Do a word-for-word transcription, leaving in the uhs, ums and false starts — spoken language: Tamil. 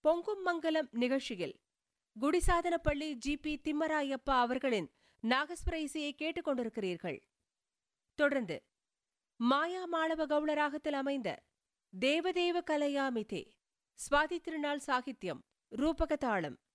பொங்கும் மங்கலம் நிகழ்ச்சியில் குடிசாதனப்பள்ளி ஜி பி திம்மராயப்பா அவர்களின் நாகஸ்வர இசையை கேட்டுக் கொண்டிருக்கிறீர்கள். தொடர்ந்து மாயா மாளவ கவுள ராகத்தில் அமைந்த தேவதேவ கலையாமிதே, சுவாதி திருநாள் சாகித்யம், ரூபக தாளம்.